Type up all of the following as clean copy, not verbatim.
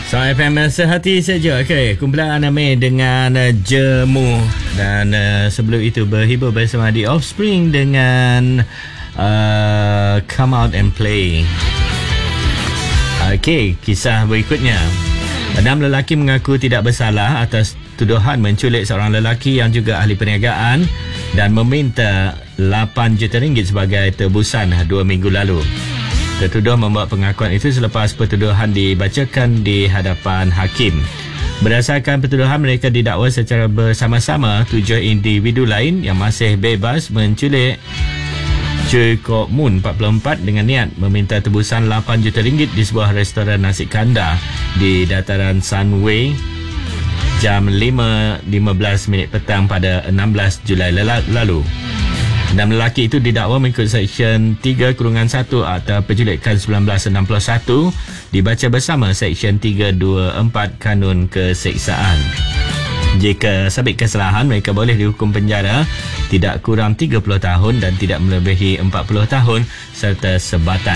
So FM sehati saja. Okey, kumpulan Aname dengan Jemu. Dan sebelum itu berhibur bersama The Offspring dengan Come Out and Play. Okey, kisah berikutnya. 6 lelaki mengaku tidak bersalah atas tuduhan menculik seorang lelaki yang juga ahli perniagaan dan meminta 8 juta ringgit sebagai tebusan 2 minggu lalu. Tertuduh membuat pengakuan itu selepas pertuduhan dibacakan di hadapan hakim. Berdasarkan pertuduhan, mereka didakwa secara bersama-sama 7 individu lain yang masih bebas menculik Choi Kok Moon 44 dengan niat meminta tebusan 8 juta ringgit di sebuah restoran nasi kandar di dataran Sunway jam 5.15 petang pada 16 Julai lalu. 6 lelaki itu didakwa mengikut Seksyen 3-1 Akta Penculikan 1961 dibaca bersama Seksyen 324 Kanun Keseksaan. Jika sabit kesalahan, mereka boleh dihukum penjara tidak kurang 30 tahun dan tidak melebihi 40 tahun serta sebatan.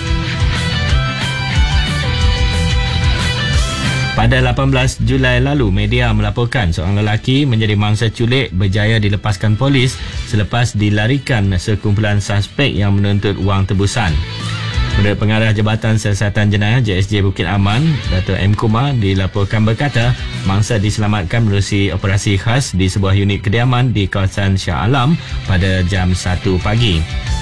Pada 18 Julai lalu, media melaporkan seorang lelaki menjadi mangsa culik berjaya dilepaskan polis selepas dilarikan sekumpulan suspek yang menuntut wang tebusan. Menurut Pengarah Jabatan Siasatan Jenayah JSJ Bukit Aman, Dato' M. Kumar, dilaporkan berkata mangsa diselamatkan menerusi operasi khas di sebuah unit kediaman di kawasan Shah Alam pada jam 1 pagi.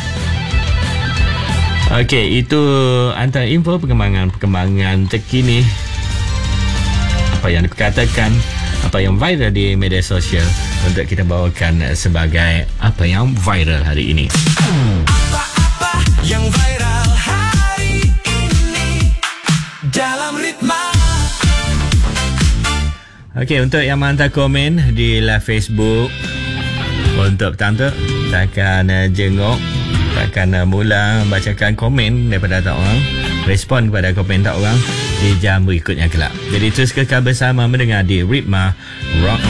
Okey, itu antara info perkembangan terkini, apa yang dikatakan, apa yang viral di media sosial untuk kita bawakan sebagai apa yang viral hari ini. Apa-apa yang viral hari ini dalam Ritma. Okey, untuk yang menghantar komen di live Facebook untuk petang tu, kita akan jenguk, kita akan mula bacakan komen daripada tak orang, respon kepada komen tak orang di jam berikutnya kelak. Jadi terus kekal bersama mendengar di Ritma Rock.